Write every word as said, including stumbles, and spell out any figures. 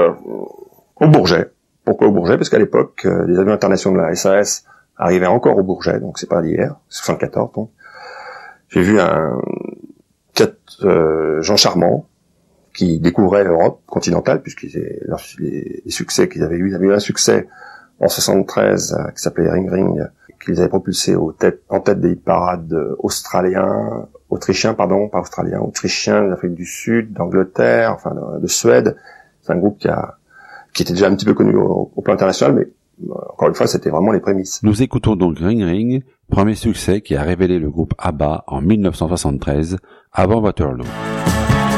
euh, au Bourget. Pourquoi au Bourget? Parce qu'à l'époque, euh, les avions internationaux de la S A S arrivaient encore au Bourget, donc c'est pas d'hier, soixante-quatorze. Donc. J'ai vu un euh, Jean Charmand qui découvrait l'Europe continentale, puisqu'ils les, les succès qu'ils avaient eu, ils avaient eu un succès en soixante-treize euh, qui s'appelait Ring Ring, qu'ils avaient propulsé aux têtes, en tête des parades australiens, autrichiens, pardon, pas australiens, autrichiens, d'Afrique du Sud, d'Angleterre, enfin de, de Suède. C'est un groupe qui a, qui était déjà un petit peu connu au, au plan international, mais encore une fois, c'était vraiment les prémices. Nous écoutons donc Ring Ring, premier succès qui a révélé le groupe ABBA en mille neuf cent soixante-treize, avant Waterloo.